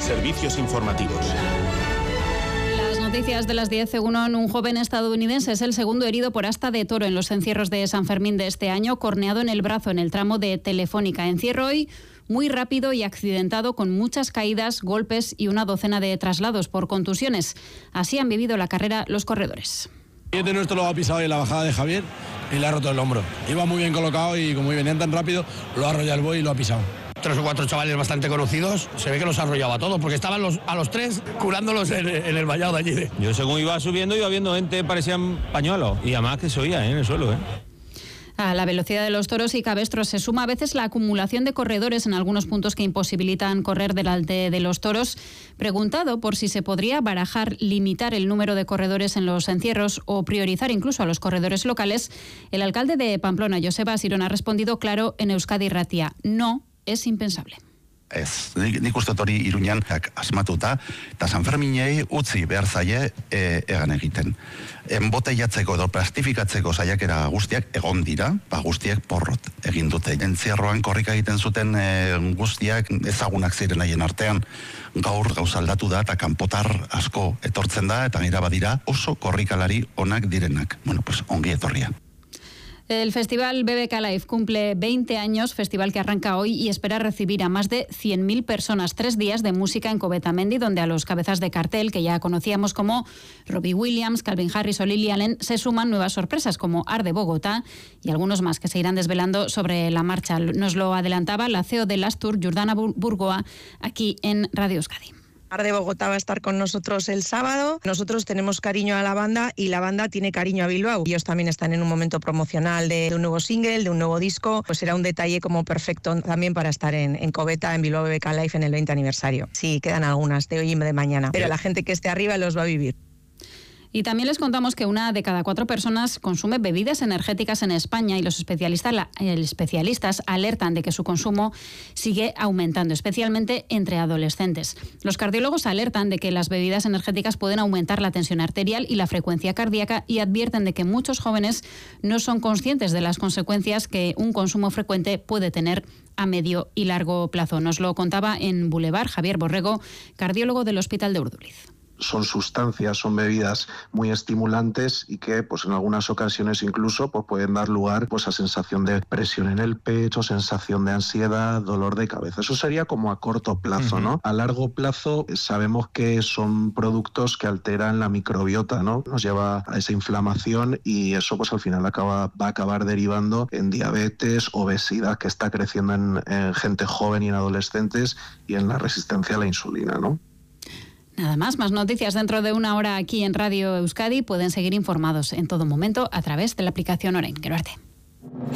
Servicios informativos. Las noticias de las 10. Un joven estadounidense es el segundo herido por asta de toro en los encierros de San Fermín de este año, corneado en el brazo en el tramo de Telefónica. Encierro hoy muy rápido y accidentado, con muchas caídas, golpes y una docena de traslados por contusiones. Así han vivido la carrera los corredores. El nuestro lo ha pisado en la bajada de Javier y le ha roto el hombro. Iba muy bien colocado y como venían tan rápido, lo ha arrollado el buey y lo ha pisado. 3 o 4 chavales bastante conocidos, se ve que los arrollaba a todos, porque estaban a los 3 curándolos en el vallado de allí. Yo según iba subiendo, iba viendo gente, parecían pañuelos, y además que se oía en el suelo. A la velocidad de los toros y cabestros se suma a veces la acumulación de corredores en algunos puntos que imposibilitan correr delante de los toros. Preguntado por si se podría barajar limitar el número de corredores en los encierros o priorizar incluso a los corredores locales, el alcalde de Pamplona, Joseba Asirón, ha respondido claro en Euskadi Irratia: no es impensable. Ez, nik uste hori Iruñan asmatuta, eta San Ferminei utzi behar zaie egan egiten. Enboteiatzeko edo plastifikatzeko saiakera guztiak egon dira, guztiek porrot egin dute. Entzierroan korrika egiten zuten guztiak ezagunak ziren haien artean. Gaur gauza aldatu da eta kanpotar asko etortzen da, eta nira badira oso korrikalari onak direnak. Bueno, pues ongi etorria. El Festival BBK Live cumple 20 años, festival que arranca hoy y espera recibir a más de 100.000 personas. 3 días de música en Covetamendi, donde a los cabezas de cartel, que ya conocíamos como Robbie Williams, Calvin Harris o Lily Allen, se suman nuevas sorpresas como Arde Bogotá y algunos más que se irán desvelando sobre la marcha. Nos lo adelantaba la CEO de Lastur, Jordana Burgoa, aquí en Radio Euskadi. De Bogotá va a estar con nosotros el sábado. Nosotros tenemos cariño a la banda y la banda tiene cariño a Bilbao. Ellos también están en un momento promocional de un nuevo single, de un nuevo disco. Pues será un detalle como perfecto también para estar en Coveta, en Bilbao BBK Live en el 20 aniversario. Sí, quedan algunas de hoy y de mañana, pero la gente que esté arriba los va a vivir. Y también les contamos que 1 de cada 4 personas consume bebidas energéticas en España y los especialistas alertan de que su consumo sigue aumentando, especialmente entre adolescentes. Los cardiólogos alertan de que las bebidas energéticas pueden aumentar la tensión arterial y la frecuencia cardíaca y advierten de que muchos jóvenes no son conscientes de las consecuencias que un consumo frecuente puede tener a medio y largo plazo. Nos lo contaba en Boulevard Javier Borrego, cardiólogo del Hospital de Urduliz. Son sustancias, son bebidas muy estimulantes y que pues en algunas ocasiones incluso pues pueden dar lugar pues a sensación de presión en el pecho, sensación de ansiedad, dolor de cabeza. Eso sería como a corto plazo, ¿no? A largo plazo sabemos que son productos que alteran la microbiota, ¿no? Nos lleva a esa inflamación y eso pues al final va a acabar derivando en diabetes, obesidad que está creciendo en gente joven y en adolescentes y en la resistencia a la insulina, ¿no? Nada más noticias dentro de 1 hora aquí en Radio Euskadi. Pueden seguir informados en todo momento a través de la aplicación Orain. Gero arte.